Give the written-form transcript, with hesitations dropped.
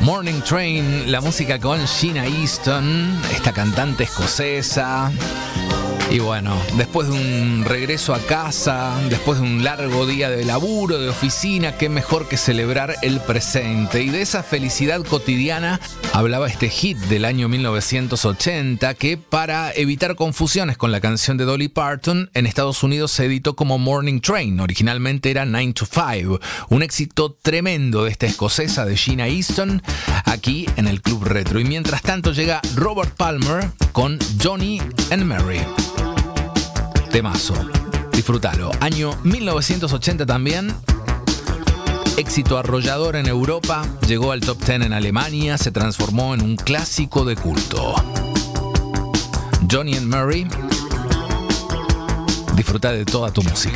Morning Train, la música con Sheena Easton, esta cantante escocesa. Y bueno, después de un regreso a casa, después de un largo día de laburo, de oficina, qué mejor que celebrar el presente. Y de esa felicidad cotidiana hablaba este hit del año 1980 que, para evitar confusiones con la canción de Dolly Parton, en Estados Unidos se editó como Morning Train. Originalmente era 9 to 5. Un éxito tremendo de esta escocesa de Sheena Easton aquí en el Club Retro. Y mientras tanto llega Robert Palmer con Johnny and Mary. Temazo, disfrútalo. Año 1980 también. Éxito arrollador en Europa, llegó al top 10 en Alemania, se transformó en un clásico de culto. Johnny and Mary, disfruta de toda tu música.